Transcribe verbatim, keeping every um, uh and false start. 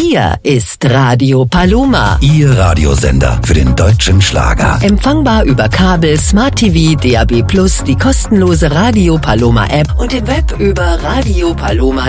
Hier ist Radio Paloma. Ihr Radiosender für den deutschen Schlager. Empfangbar über Kabel, Smart T V, D A B plus, die kostenlose Radio Paloma App und im Web über radio paloma